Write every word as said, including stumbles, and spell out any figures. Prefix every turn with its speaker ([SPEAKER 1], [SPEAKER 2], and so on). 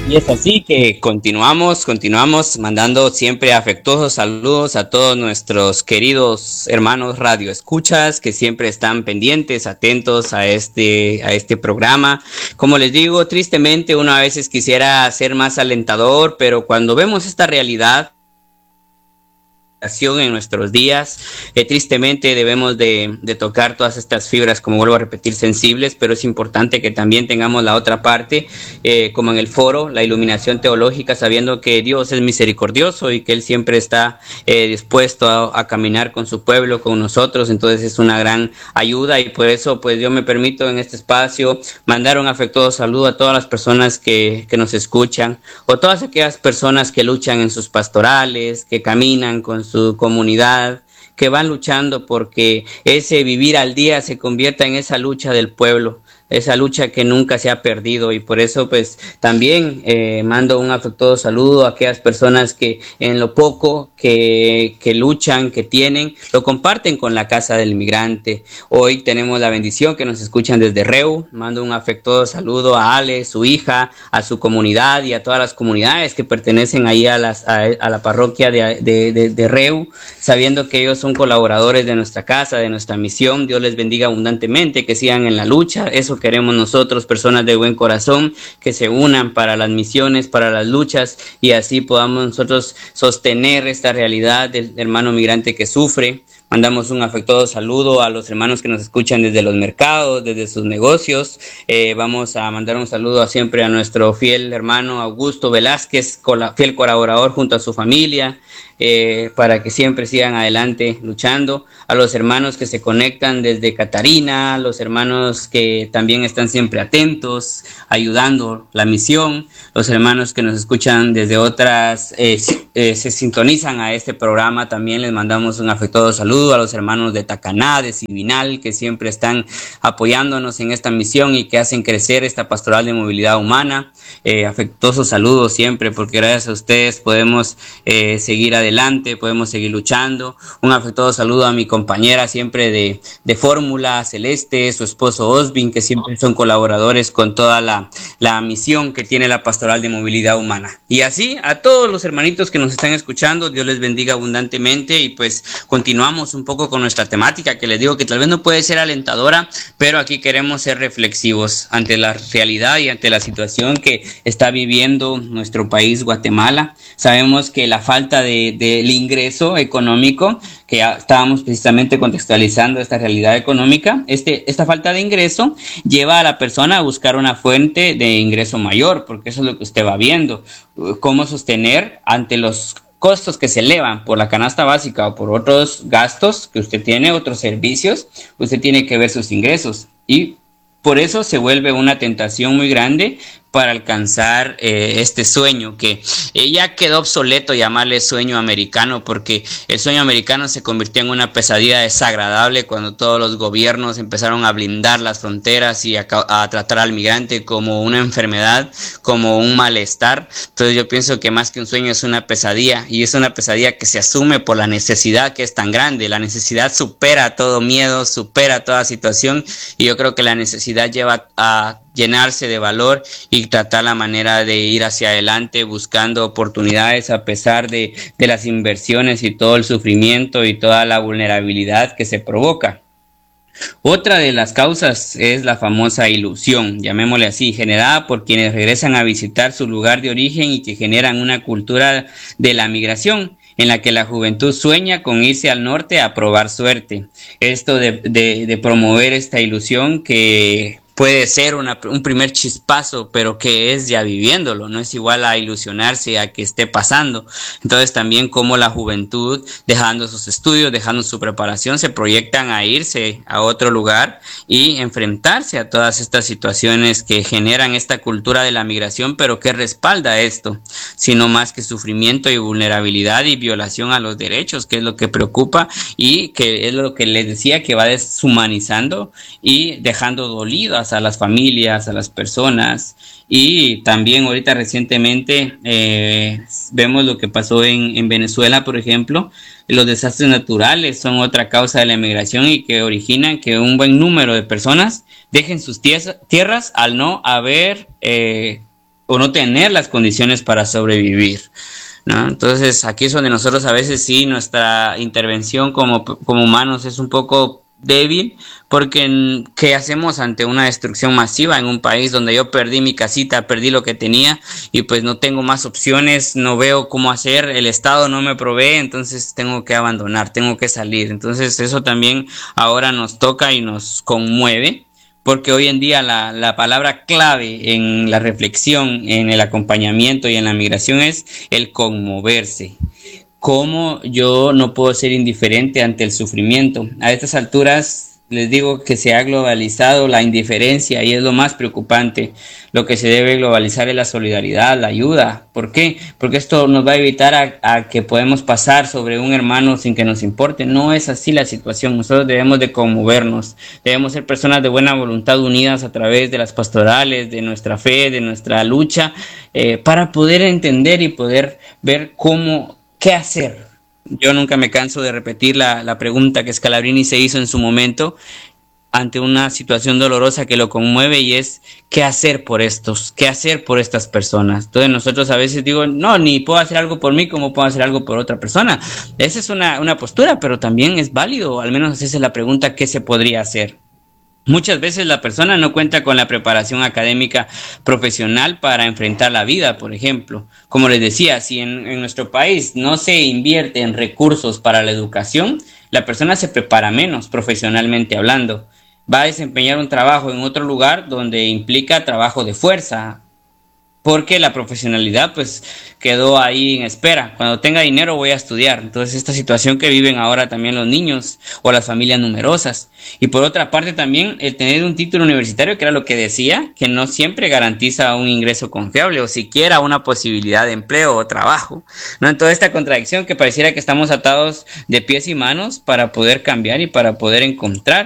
[SPEAKER 1] Y es así que continuamos, continuamos mandando siempre afectuosos saludos a todos nuestros queridos hermanos radio escuchas que siempre están pendientes, atentos a este, a este programa. Como les digo, tristemente uno a veces quisiera ser más alentador, pero cuando vemos esta realidad en nuestros días. Eh, tristemente debemos de, de tocar todas estas fibras, como vuelvo a repetir, sensibles, pero es importante que también tengamos la otra parte, eh, como en el foro, la iluminación teológica, sabiendo que Dios es misericordioso y que Él siempre está eh, dispuesto a, a caminar con su pueblo, con nosotros. Entonces es una gran ayuda y por eso pues yo me permito en este espacio mandar un afectuoso saludo a todas las personas que, que nos escuchan, o todas aquellas personas que luchan en sus pastorales, que caminan con su su comunidad, que van luchando porque ese vivir al día se convierta en esa lucha del pueblo, esa lucha que nunca se ha perdido. Y por eso pues también eh, mando un afectuoso saludo a aquellas personas que en lo poco que, que luchan, que tienen, lo comparten con la Casa del Migrante. Hoy tenemos la bendición que nos escuchan desde Reu. Mando un afectuoso saludo a Ale, su hija, a su comunidad y a todas las comunidades que pertenecen ahí a, las, a, a la parroquia de, de, de, de Reu, sabiendo que ellos son colaboradores de nuestra casa, de nuestra misión. Dios les bendiga abundantemente, que sigan en la lucha. Eso queremos nosotros, personas de buen corazón, que se unan para las misiones, para las luchas, y así podamos nosotros sostener esta realidad del hermano migrante que sufre. Mandamos un afectuoso saludo a los hermanos que nos escuchan desde los mercados, desde sus negocios. Eh, vamos a mandar un saludo a siempre a nuestro fiel hermano Augusto Velázquez, fiel colaborador junto a su familia, eh, para que siempre sigan adelante luchando. A los hermanos que se conectan desde Catarina, a los hermanos que también están siempre atentos, ayudando la misión, los hermanos que nos escuchan desde otras, eh, eh, se sintonizan a este programa, también les mandamos un afectuoso saludo. A los hermanos de Tacaná, de Sibinal, que siempre están apoyándonos en esta misión y que hacen crecer esta pastoral de movilidad humana. Eh, afectuosos saludos siempre, porque gracias a ustedes podemos eh, seguir adelante, podemos seguir luchando. Un afectuoso saludo a mi compañera siempre de, de Fórmula, Celeste, su esposo Osvin, que siempre son colaboradores con toda la, la misión que tiene la pastoral de movilidad humana. Y así a todos los hermanitos que nos están escuchando, Dios les bendiga abundantemente, y pues continuamos un poco con nuestra temática, que les digo que tal vez no puede ser alentadora, pero aquí queremos ser reflexivos ante la realidad y ante la situación que está viviendo nuestro país, Guatemala. Sabemos que la falta de, del ingreso económico, que ya estábamos precisamente contextualizando esta realidad económica, este, esta falta de ingreso lleva a la persona a buscar una fuente de ingreso mayor, porque eso es lo que usted va viendo, cómo sostener ante los costos que se elevan por la canasta básica o por otros gastos que usted tiene, otros servicios. Usted tiene que ver sus ingresos, y por eso se vuelve una tentación muy grande para alcanzar eh, este sueño, que eh, ya quedó obsoleto llamarle sueño americano, porque el sueño americano se convirtió en una pesadilla desagradable cuando todos los gobiernos empezaron a blindar las fronteras y a, a tratar al migrante como una enfermedad, como un malestar. Entonces yo pienso que más que un sueño es una pesadilla, y es una pesadilla que se asume por la necesidad que es tan grande. La necesidad supera todo miedo, supera toda situación, y yo creo que la necesidad lleva a llenarse de valor y tratar la manera de ir hacia adelante buscando oportunidades a pesar de, de las inversiones y todo el sufrimiento y toda la vulnerabilidad que se provoca. Otra de las causas es la famosa ilusión, llamémosle así, generada por quienes regresan a visitar su lugar de origen y que generan una cultura de la migración, en la que la juventud sueña con irse al norte a probar suerte. Esto de, de, de promover esta ilusión que puede ser una, un primer chispazo, pero que es ya viviéndolo, no es igual a ilusionarse a que esté pasando. Entonces también como la juventud, dejando sus estudios, dejando su preparación, se proyectan a irse a otro lugar y enfrentarse a todas estas situaciones que generan esta cultura de la migración, pero que respalda esto, sino más que sufrimiento y vulnerabilidad y violación a los derechos, que es lo que preocupa y que es lo que les decía, que va deshumanizando y dejando dolidas a las familias, a las personas. Y también ahorita recientemente eh, vemos lo que pasó en, en Venezuela, por ejemplo. Los desastres naturales son otra causa de la emigración y que originan que un buen número de personas dejen sus tierras al no haber eh, o no tener las condiciones para sobrevivir, ¿no? Entonces aquí es donde nosotros a veces sí, nuestra intervención como, como humanos es un poco débil, porque ¿qué hacemos ante una destrucción masiva en un país donde yo perdí mi casita, perdí lo que tenía y pues no tengo más opciones, no veo cómo hacer, el Estado no me provee, entonces tengo que abandonar, tengo que salir. Entonces eso también ahora nos toca y nos conmueve, porque hoy en día la, la palabra clave en la reflexión, en el acompañamiento y en la migración es el conmoverse. ¿Cómo yo no puedo ser indiferente ante el sufrimiento? A estas alturas les digo que se ha globalizado la indiferencia y es lo más preocupante. Lo que se debe globalizar es la solidaridad, la ayuda. ¿Por qué? Porque esto nos va a evitar a, a que podemos pasar sobre un hermano sin que nos importe. No es así la situación. Nosotros debemos de conmovernos. Debemos ser personas de buena voluntad unidas a través de las pastorales, de nuestra fe, de nuestra lucha, eh, para poder entender y poder ver cómo ¿qué hacer? Yo nunca me canso de repetir la, la pregunta que Scalabrini se hizo en su momento ante una situación dolorosa que lo conmueve y es ¿qué hacer por estos? ¿Qué hacer por estas personas? Entonces nosotros a veces digo, no, ni puedo hacer algo por mí como puedo hacer algo por otra persona. Esa es una, una postura, pero también es válido, al menos esa es la pregunta, ¿qué se podría hacer? Muchas veces la persona no cuenta con la preparación académica profesional para enfrentar la vida, por ejemplo. Como les decía, si en, en nuestro país no se invierte en recursos para la educación, la persona se prepara menos profesionalmente hablando. Va a desempeñar un trabajo en otro lugar donde implica trabajo de fuerza, porque la profesionalidad pues quedó ahí en espera. Cuando tenga dinero voy a estudiar. Entonces esta situación que viven ahora también los niños o las familias numerosas. Y por otra parte también el tener un título universitario, que era lo que decía, que no siempre garantiza un ingreso confiable o siquiera una posibilidad de empleo o trabajo, ¿no? En toda esta contradicción que pareciera que estamos atados de pies y manos para poder cambiar y para poder encontrar